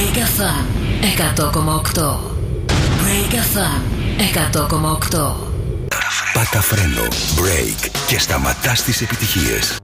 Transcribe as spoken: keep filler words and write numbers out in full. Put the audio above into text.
Break εφ εμ εκατό κόμμα οκτώ. Break εφ εμ εκατό κόμμα οκτώ. Πάτα φρένο, break και σταματάς τις επιτυχίες.